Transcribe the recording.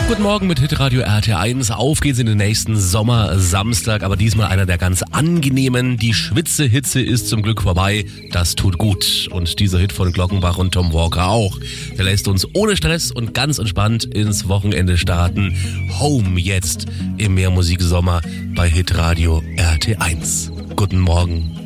Guten Morgen mit Hitradio RT1. Auf geht's in den nächsten Sommersamstag, aber diesmal einer der ganz angenehmen. Die Schwitzehitze ist zum Glück vorbei. Das tut gut. Und dieser Hit von Glockenbach und Tom Walker auch. Der lässt uns ohne Stress und ganz entspannt ins Wochenende starten. Home jetzt im Mehrmusik-Sommer bei Hitradio RT1. Guten Morgen.